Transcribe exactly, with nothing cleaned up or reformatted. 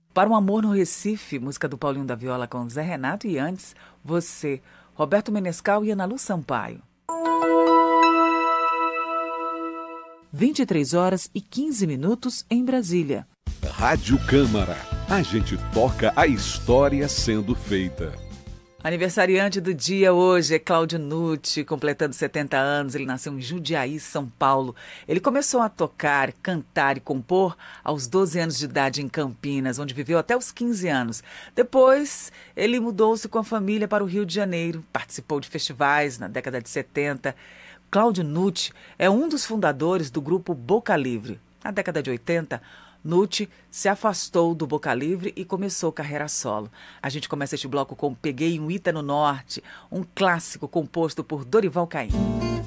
Para um Amor no Recife, música do Paulinho da Viola com Zé Renato e antes, Você, Roberto Menescal e Ana Lu Sampaio. vinte e três horas e quinze minutos em Brasília. Rádio Câmara. A gente toca a história sendo feita. Aniversariante do dia hoje é Cláudio Nutti, completando setenta anos. Ele nasceu em Jundiaí, São Paulo. Ele começou a tocar, cantar e compor aos doze anos de idade em Campinas, onde viveu até os quinze anos. Depois, ele mudou-se com a família para o Rio de Janeiro, participou de festivais na década de setenta. Cláudio Nutti é um dos fundadores do grupo Boca Livre. Na década de oitenta, Nutti se afastou do Boca Livre e começou carreira solo. A gente começa este bloco com Peguei um Ita no Norte, um clássico composto por Dorival Caymmi.